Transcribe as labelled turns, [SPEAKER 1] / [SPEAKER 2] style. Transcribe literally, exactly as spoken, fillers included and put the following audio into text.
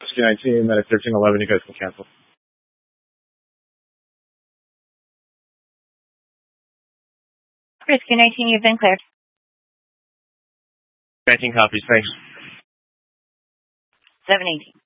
[SPEAKER 1] Rescue nineteen, that is thirteen eleven, you guys can cancel.
[SPEAKER 2] Rescue nineteen, you've been cleared.
[SPEAKER 1] nineteen copies, thanks.
[SPEAKER 2] seven eighteen.